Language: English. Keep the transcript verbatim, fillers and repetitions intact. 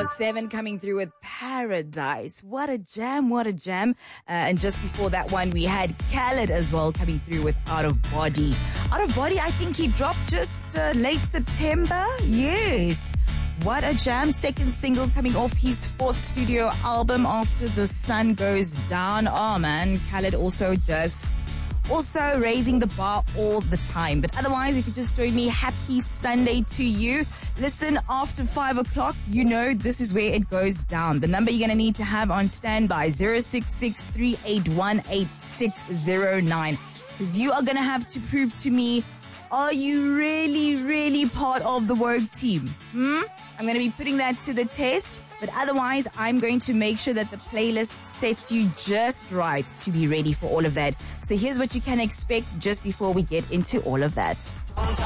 Seven coming through with Paradise. What a jam, what a jam. Uh, and just before that one, we had Khaled as well coming through with Out of Body. Out of Body, I think he dropped just uh, late September. Yes. What a jam. Second single coming off his fourth studio album, After the Sun Goes Down. Oh man, Khaled also just... Also raising the bar all the time. But otherwise, if you just joined me, happy Sunday to you. Listen, after five o'clock, you know this is where it goes down. The number you're going to need to have on standby, zero six six, three eight one, eight six zero nine. Because you are going to have to prove to me, are you really, really part of the Woke team? Hmm? I'm going to be putting that to the test. But otherwise, I'm going to make sure that the playlist sets you just right to be ready for all of that. So here's what you can expect just before we get into all of that.